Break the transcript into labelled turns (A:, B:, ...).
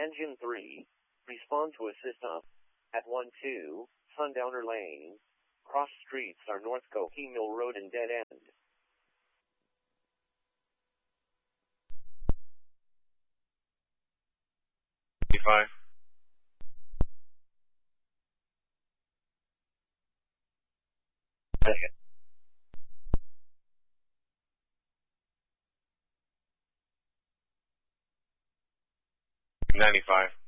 A: Engine 3, respond to assist up. At 12, Sundowner Lane. Cross streets are North Coquille Mill Road and dead end.
B: Five.
A: Second.
B: 95.